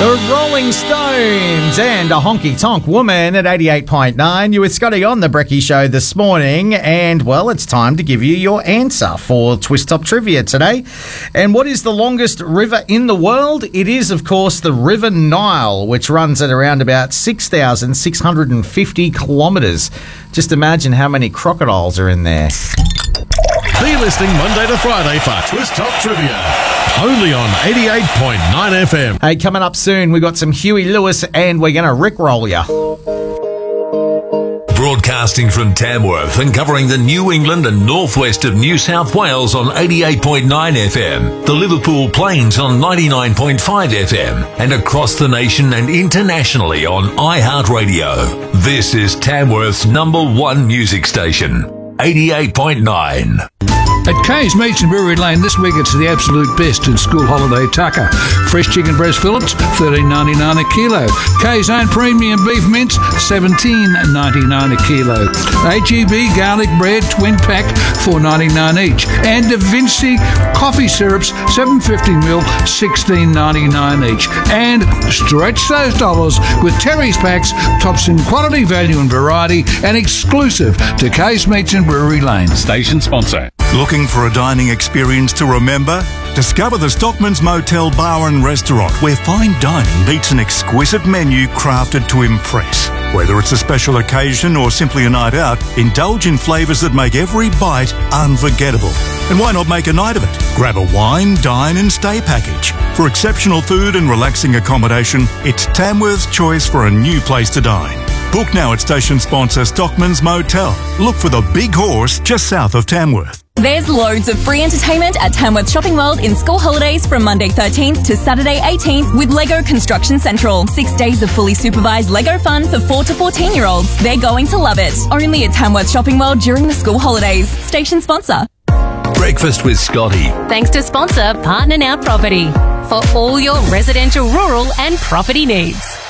The Rolling Stones and a honky-tonk woman at 88.9. You with Scotty on the Brekkie Show this morning, and, well, it's time to give you your answer for Twist Top Trivia today. And what is the longest river in the world? It is, of course, the River Nile, which runs at around about 6,650 kilometres. Just imagine how many crocodiles are in there. Be listening Monday to Friday for Twist Top Trivia. Only on 88.9 FM. Hey, coming up soon, we've got some Huey Lewis and we're going to rickroll ya. Broadcasting from Tamworth and covering the New England and northwest of New South Wales on 88.9 FM, the Liverpool Plains on 99.5 FM, and across the nation and internationally on iHeartRadio. This is Tamworth's #1 music station, 88.9. At Kay's Meats and Brewery Lane this week, it's the absolute best in school holiday tucker. Fresh chicken breast fillets, $13.99 a kilo. Kay's own premium beef mince, $17.99 a kilo. HEB garlic bread twin pack, $4.99 each. And Da Vinci coffee syrups, 750ml, $16.99 each. And stretch those dollars with Terry's packs, tops in quality, value and variety, and exclusive to Kay's Meats and Brewery Lane. Station sponsor. Looking for a dining experience to remember? Discover the Stockman's Motel Bar and Restaurant, where fine dining meets an exquisite menu crafted to impress. Whether it's a special occasion or simply a night out, indulge in flavours that make every bite unforgettable. And why not make a night of it? Grab a wine, dine and stay package. For exceptional food and relaxing accommodation, it's Tamworth's choice for a new place to dine. Book now at station sponsor Stockman's Motel. Look for the Big Horse just south of Tamworth. There's loads of free entertainment at Tamworth Shopping World in school holidays from Monday 13th to Saturday 18th with Lego Construction Central. 6 days of fully supervised Lego fun for 4 to 14-year-olds. They're going to love it. Only at Tamworth Shopping World during the school holidays. Station sponsor. Breakfast with Scotty. Thanks to sponsor Partner Now Property for all your residential, rural and property needs.